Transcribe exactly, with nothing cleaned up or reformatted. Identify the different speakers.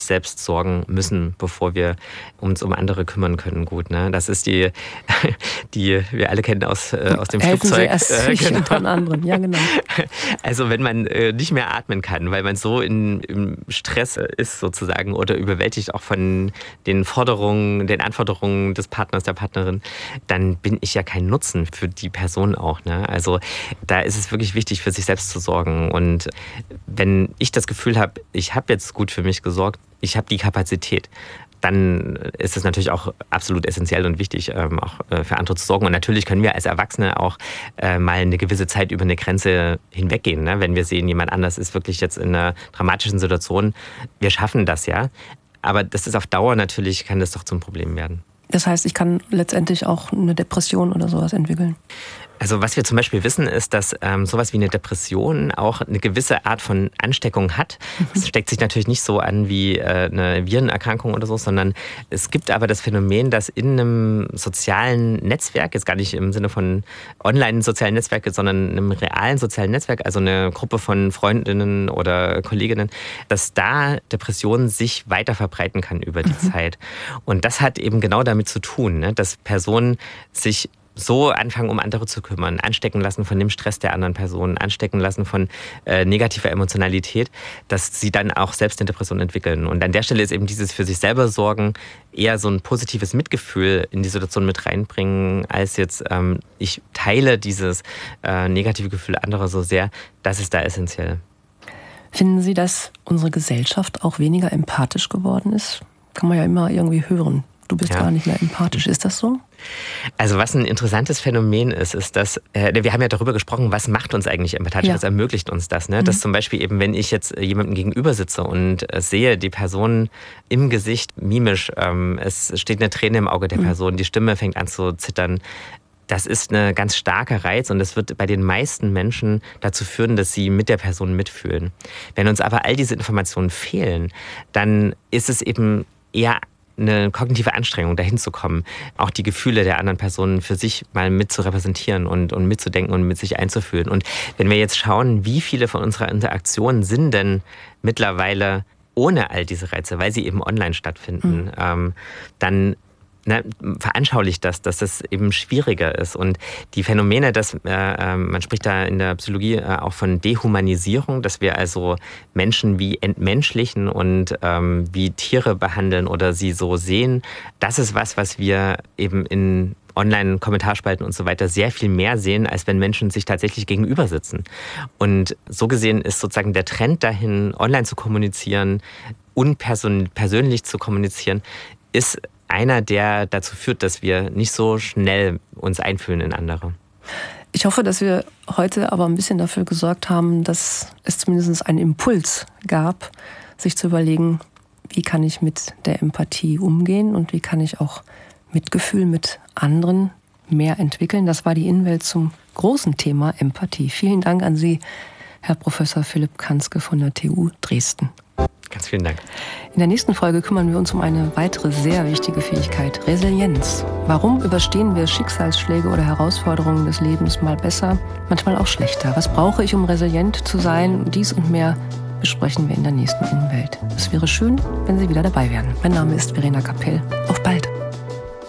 Speaker 1: selbst sorgen müssen, bevor wir uns um andere kümmern können. Gut, ne? Das ist die, die wir alle kennen aus, äh, aus dem
Speaker 2: Helfen
Speaker 1: Flugzeug.
Speaker 2: Sie erst
Speaker 1: äh,
Speaker 2: sich
Speaker 1: genau.
Speaker 2: und dann anderen. Ja, genau.
Speaker 1: Also wenn man äh, nicht mehr atmen kann, weil man so in, im Stress ist sozusagen oder überwältigt auch von den Forderungen, den Anforderungen des Partners, der Partnerin, dann bin ich ja kein Nutzen für die Person auch. Ne? Also da ist es wirklich wichtig, für sich selbst zu sorgen. Und wenn ich das Gefühl habe, ich habe jetzt gut für mich gesorgt, ich habe die Kapazität, dann ist es natürlich auch absolut essentiell und wichtig, ähm, auch äh, für andere zu sorgen. Und natürlich können wir als Erwachsene auch äh, mal eine gewisse Zeit über eine Grenze hinweggehen. Ne? Wenn wir sehen, jemand anders ist wirklich jetzt in einer dramatischen Situation. Wir schaffen das ja. Aber das ist auf Dauer natürlich, kann das doch zum Problem werden.
Speaker 2: Das heißt, ich kann letztendlich auch eine Depression oder sowas entwickeln?
Speaker 1: Also was wir zum Beispiel wissen, ist, dass ähm, sowas wie eine Depression auch eine gewisse Art von Ansteckung hat. Es mhm. steckt sich natürlich nicht so an wie äh, eine Virenerkrankung oder so, sondern es gibt aber das Phänomen, dass in einem sozialen Netzwerk, jetzt gar nicht im Sinne von online-sozialen Netzwerke, sondern einem realen sozialen Netzwerk, also eine Gruppe von Freundinnen oder Kolleginnen, dass da Depression sich weiter verbreiten kann über die mhm. Zeit. Und das hat eben genau damit zu tun, ne, dass Personen sich so anfangen, um andere zu kümmern, anstecken lassen von dem Stress der anderen Personen, anstecken lassen von äh, negativer Emotionalität, dass sie dann auch selbst eine Depression entwickeln. Und an der Stelle ist eben dieses für sich selber sorgen eher so ein positives Mitgefühl in die Situation mit reinbringen, als jetzt ähm, ich teile dieses äh, negative Gefühl anderer so sehr. Das ist da essentiell.
Speaker 2: Finden Sie, dass unsere Gesellschaft auch weniger empathisch geworden ist? Kann man ja immer irgendwie hören. Du bist ja gar nicht mehr empathisch. Ist das so?
Speaker 1: Also was ein interessantes Phänomen ist, ist, dass, äh, wir haben ja darüber gesprochen, was macht uns eigentlich empathisch, ja. was ermöglicht uns das? Ne? Mhm. Dass zum Beispiel eben, wenn ich jetzt jemandem gegenüber sitze und äh, sehe die Person im Gesicht mimisch, ähm, es steht eine Träne im Auge der mhm. Person, die Stimme fängt an zu zittern, das ist ein ganz starker Reiz und das wird bei den meisten Menschen dazu führen, dass sie mit der Person mitfühlen. Wenn uns aber all diese Informationen fehlen, dann ist es eben eher eine kognitive Anstrengung, dahin zu kommen, auch die Gefühle der anderen Personen für sich mal mit zu repräsentieren und, und mitzudenken und mit sich einzufühlen. Und wenn wir jetzt schauen, wie viele von unserer Interaktionen sind denn mittlerweile ohne all diese Reize, weil sie eben online stattfinden, mhm. ähm, dann Ne, veranschaulicht das, dass das eben schwieriger ist. Und die Phänomene, dass äh, man spricht da in der Psychologie äh, auch von Dehumanisierung, dass wir also Menschen wie entmenschlichen und ähm, wie Tiere behandeln oder sie so sehen, das ist was, was wir eben in Online-Kommentarspalten und so weiter sehr viel mehr sehen, als wenn Menschen sich tatsächlich gegenüber sitzen. Und so gesehen ist sozusagen der Trend dahin, online zu kommunizieren, unpersönlich zu kommunizieren, ist einer, der dazu führt, dass wir nicht so schnell uns einfühlen in andere.
Speaker 2: Ich hoffe, dass wir heute aber ein bisschen dafür gesorgt haben, dass es zumindest einen Impuls gab, sich zu überlegen, wie kann ich mit der Empathie umgehen und wie kann ich auch Mitgefühl mit anderen mehr entwickeln. Das war die Innenwelt zum großen Thema Empathie. Vielen Dank an Sie, Herr Professor Philipp Kanzke von der T U Dresden.
Speaker 1: Ganz vielen Dank.
Speaker 2: In der nächsten Folge kümmern wir uns um eine weitere sehr wichtige Fähigkeit, Resilienz. Warum überstehen wir Schicksalsschläge oder Herausforderungen des Lebens mal besser, manchmal auch schlechter? Was brauche ich, um resilient zu sein? Dies und mehr besprechen wir in der nächsten Innenwelt. Es wäre schön, wenn Sie wieder dabei wären. Mein Name ist Verena Kapell. Auf bald!